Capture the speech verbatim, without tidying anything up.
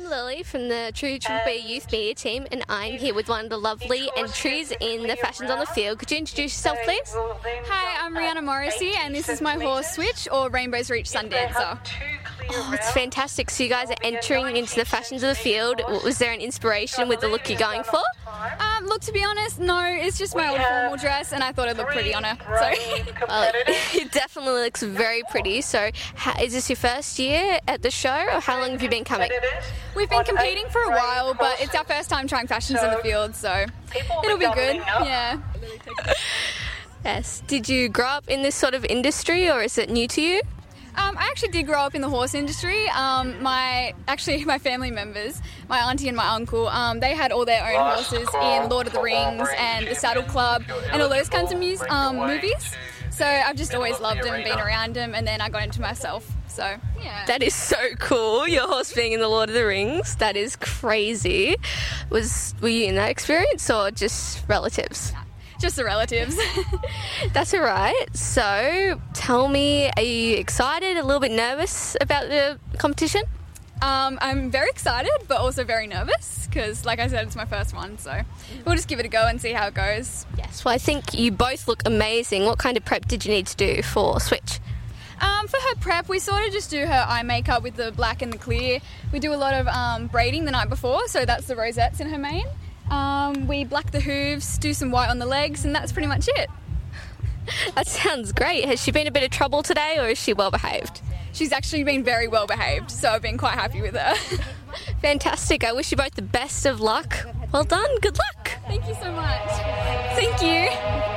Lily from the True Triple B Youth Media Team, and I'm here with one of the lovely entries in the Fashions on the Field. Could you introduce yourself, please? Hi, I'm Rihanna Morrissey, and this is my horse Switch, or Rainbow's Reach Sundancer. Oh, it's fantastic. So you guys are entering into the Fashions of the Field. Was there an inspiration with the look you're going for? Um, look, to be honest, no, it's just my old formal dress, and I thought it looked pretty on her. So. Well, it definitely looks very pretty. So how, is this your first year at the show, or how long have you been coming? We've been competing for a while, but it's our first time trying Fashions in the Field, so it'll be good. Yeah. Yes. Did you grow up in this sort of industry, or is it new to you? Um, I actually did grow up in the horse industry. Um, my actually my family members, my auntie and my uncle, um, they had all their own horses in Lord of the Rings and the Saddle Club and all those kinds of mus- um, movies. So I've just always loved them and been around them, and then I got into myself. So yeah. That is so cool. Your horse being in the Lord of the Rings. That is crazy. Was were you in that experience, or just relatives? Just the relatives. That's all right. So, tell me, are you excited, a little bit nervous about the competition? Um, I'm very excited, but also very nervous because, like I said, it's my first one. So, we'll just give it a go and see how it goes. Yes, well, I think you both look amazing. What kind of prep did you need to do for Switch? Um, for her prep, we sort of just do her eye makeup with the black and the clear. We do a lot of um, braiding the night before, so that's the rosettes in her mane. Um, we black the hooves, do some white on the legs, and that's pretty much it. That sounds great. Has she been a bit of trouble today, or is she well behaved? She's actually been very well behaved, so I've been quite happy with her. Fantastic. I wish you both the best of luck. Well done. Good luck. Thank you so much. Thank you.